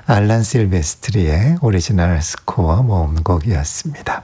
알란 실베스트리의 오리지널 스코어 모음곡이었습니다.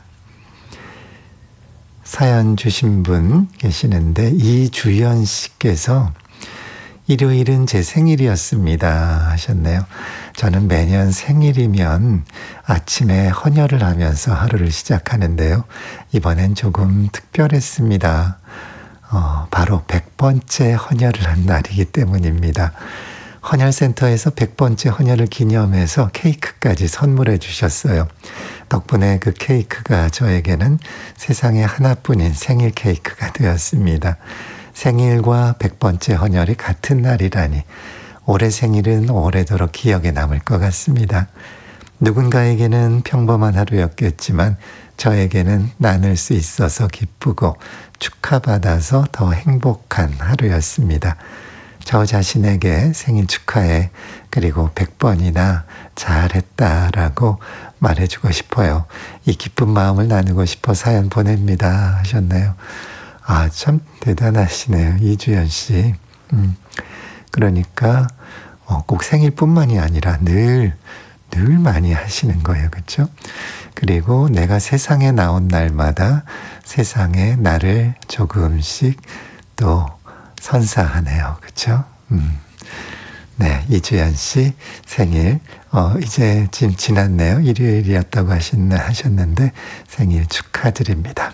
사연 주신 분 계시는데 이주연 씨께서 일요일은 제 생일이었습니다 하셨네요. 저는 매년 생일이면 아침에 헌혈을 하면서 하루를 시작하는데요. 이번엔 조금 특별했습니다. 바로 100번째 헌혈을 한 날이기 때문입니다. 헌혈센터에서 100번째 헌혈을 기념해서 케이크까지 선물해 주셨어요. 덕분에 그 케이크가 저에게는 세상에 하나뿐인 생일 케이크가 되었습니다. 생일과 100번째 헌혈이 같은 날이라니 올해 생일은 오래도록 기억에 남을 것 같습니다. 누군가에게는 평범한 하루였겠지만 저에게는 나눌 수 있어서 기쁘고 축하받아서 더 행복한 하루였습니다. 저 자신에게 생일 축하해, 그리고 100번이나 잘했다라고 말해주고 싶어요. 이 기쁜 마음을 나누고 싶어 사연 보냅니다 하셨네요. 참 대단하시네요, 이주연 씨. 그러니까 꼭 생일뿐만이 아니라 늘 많이 하시는 거예요. 그렇죠? 그리고 내가 세상에 나온 날마다 세상에 나를 조금씩 또 선사하네요. 그렇죠? 네, 이주연 씨 생일 이제 지금 지났네요. 일요일이었다고 하셨는데 생일 축하드립니다.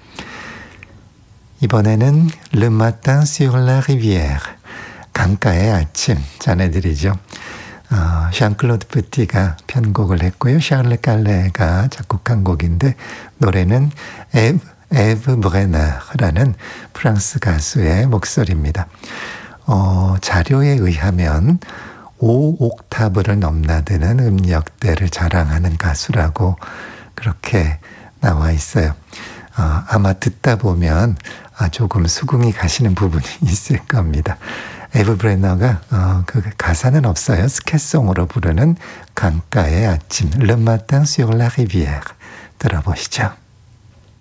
이번에는 Le Matin sur la Rivière, 강가의 아침 전해드리죠. 샹클로드 프티가 편곡을 했고요. 샤를레 깔레가 작곡한 곡인데 노래는 에브 브레너라는 프랑스 가수의 목소리입니다. 자료에 의하면 5옥타브를 넘나드는 음역대를 자랑하는 가수라고 그렇게 나와 있어요. 아마 듣다 보면 조금 수긍이 가시는 부분이 있을 겁니다. 에브 브레너가 그 가사는 없어요. 스캣송으로 부르는 강가의 아침, Le Matin sur la Rivière 들어보시죠.